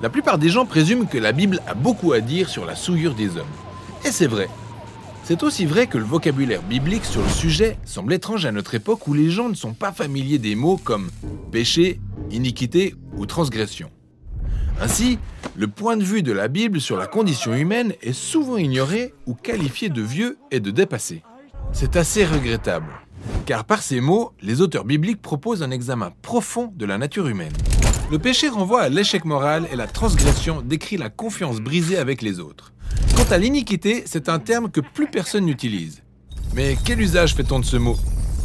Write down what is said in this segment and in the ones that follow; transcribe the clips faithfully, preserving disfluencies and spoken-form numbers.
La plupart des gens présument que la Bible a beaucoup à dire sur la souillure des hommes. Et c'est vrai. C'est aussi vrai que le vocabulaire biblique sur le sujet semble étrange à notre époque où les gens ne sont pas familiers des mots comme péché, iniquité ou transgression. Ainsi, le point de vue de la Bible sur la condition humaine est souvent ignoré ou qualifié de vieux et de dépassé. C'est assez regrettable, car par ces mots, les auteurs bibliques proposent un examen profond de la nature humaine. Le péché renvoie à l'échec moral et la transgression décrit la confiance brisée avec les autres. Quant à l'iniquité, c'est un terme que plus personne n'utilise. Mais quel usage fait-on de ce mot ?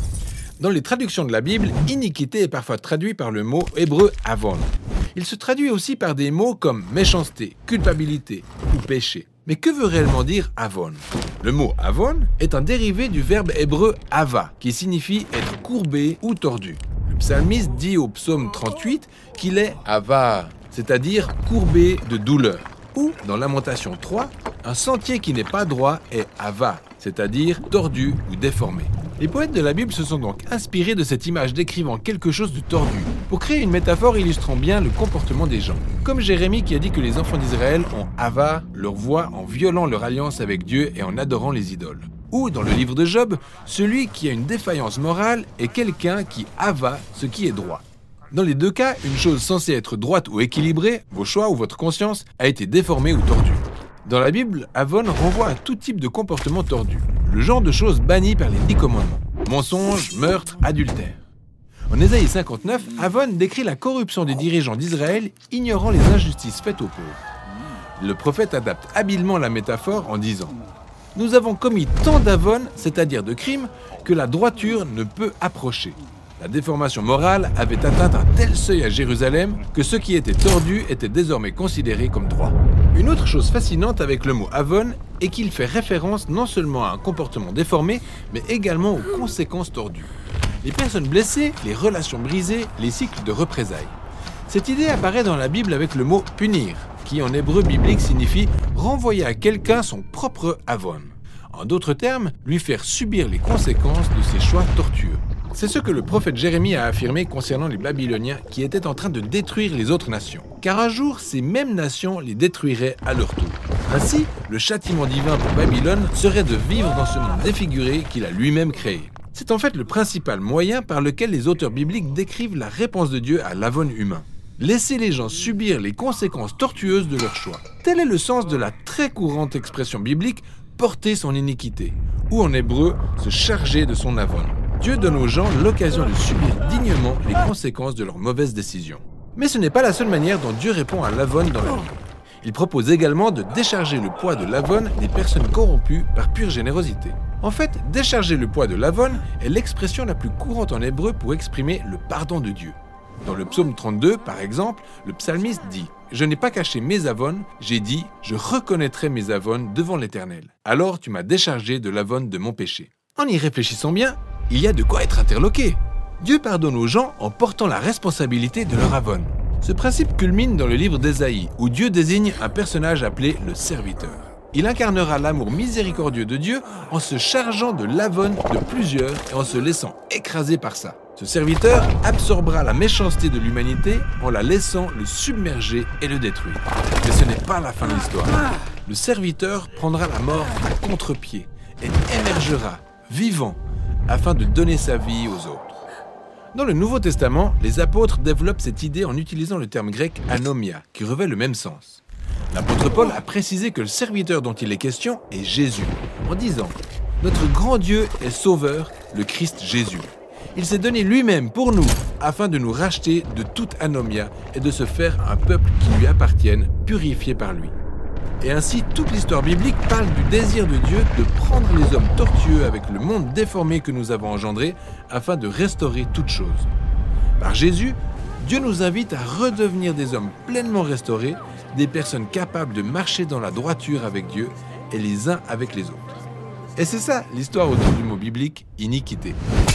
Dans les traductions de la Bible, iniquité est parfois traduit par le mot hébreu avon. Il se traduit aussi par des mots comme méchanceté, culpabilité ou péché. Mais que veut réellement dire avon ? Le mot avon est un dérivé du verbe hébreu ava, qui signifie être courbé ou tordu. Le psalmiste dit au psaume trente-huit qu'il est ava, c'est-à-dire courbé de douleur. Ou, dans Lamentation trois, un sentier qui n'est pas droit est ava, c'est-à-dire tordu ou déformé. Les poètes de la Bible se sont donc inspirés de cette image décrivant quelque chose de tordu, pour créer une métaphore illustrant bien le comportement des gens. Comme Jérémie qui a dit que les enfants d'Israël ont ava leur voix en violant leur alliance avec Dieu et en adorant les idoles. Ou, dans le livre de Job, celui qui a une défaillance morale est quelqu'un qui ava ce qui est droit. Dans les deux cas, une chose censée être droite ou équilibrée, vos choix ou votre conscience, a été déformée ou tordue. Dans la Bible, avon renvoie à tout type de comportement tordu, le genre de choses bannies par les dix commandements. Mensonge, meurtre, adultère. En Ésaïe cinquante-neuf, avon décrit la corruption des dirigeants d'Israël ignorant les injustices faites aux pauvres. Le prophète adapte habilement la métaphore en disant « Nous avons commis tant d'avon, c'est-à-dire de crimes, que la droiture ne peut approcher. » La déformation morale avait atteint un tel seuil à Jérusalem que ce qui était tordu était désormais considéré comme droit. Une autre chose fascinante avec le mot avon est qu'il fait référence non seulement à un comportement déformé, mais également aux conséquences tordues. Les personnes blessées, les relations brisées, les cycles de représailles. Cette idée apparaît dans la Bible avec le mot punir, qui en hébreu biblique signifie renvoyer à quelqu'un son propre avon. En d'autres termes, lui faire subir les conséquences de ses choix tortueux. C'est ce que le prophète Jérémie a affirmé concernant les Babyloniens qui étaient en train de détruire les autres nations. Car un jour, ces mêmes nations les détruiraient à leur tour. Ainsi, le châtiment divin pour Babylone serait de vivre dans ce monde défiguré qu'il a lui-même créé. C'est en fait le principal moyen par lequel les auteurs bibliques décrivent la réponse de Dieu à l'avon humain. Laisser les gens subir les conséquences tortueuses de leurs choix. Tel est le sens de la très courante expression biblique « porter son iniquité » ou en hébreu « se charger de son avon ». Dieu donne aux gens l'occasion de subir dignement les conséquences de leurs mauvaises décisions. Mais ce n'est pas la seule manière dont Dieu répond à l'avon dans la Bible. Il propose également de décharger le poids de l'avon des personnes corrompues par pure générosité. En fait, décharger le poids de l'avon est l'expression la plus courante en hébreu pour exprimer le pardon de Dieu. Dans le psaume trente-deux, par exemple, le psalmiste dit « Je n'ai pas caché mes avons, j'ai dit « Je reconnaîtrai mes avons devant l'Éternel. Alors tu m'as déchargé de l'avon de mon péché. » En y réfléchissant bien, il y a de quoi être interloqué. Dieu pardonne aux gens en portant la responsabilité de leur avon. Ce principe culmine dans le livre d'Ésaïe, où Dieu désigne un personnage appelé le serviteur. Il incarnera l'amour miséricordieux de Dieu en se chargeant de l'avon de plusieurs et en se laissant écraser par ça. Ce serviteur absorbera la méchanceté de l'humanité en la laissant le submerger et le détruire. Mais ce n'est pas la fin de l'histoire. Le serviteur prendra la mort à contre-pied et émergera, vivant, afin de donner sa vie aux autres. Dans le Nouveau Testament, les apôtres développent cette idée en utilisant le terme grec anomia, qui revêt le même sens. L'apôtre Paul a précisé que le serviteur dont il est question est Jésus, en disant « Notre grand Dieu est sauveur, le Christ Jésus. Il s'est donné lui-même pour nous, afin de nous racheter de toute anomia et de se faire un peuple qui lui appartienne, purifié par lui. » Et ainsi, toute l'histoire biblique parle du désir de Dieu de prendre les hommes tortueux avec le monde déformé que nous avons engendré afin de restaurer toutes choses. Par Jésus, Dieu nous invite à redevenir des hommes pleinement restaurés, des personnes capables de marcher dans la droiture avec Dieu et les uns avec les autres. Et c'est ça l'histoire autour du mot biblique « iniquité ».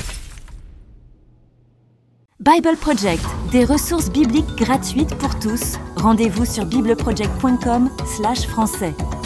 Bible Project, des ressources bibliques gratuites pour tous. Rendez-vous sur bibleproject point com slash français.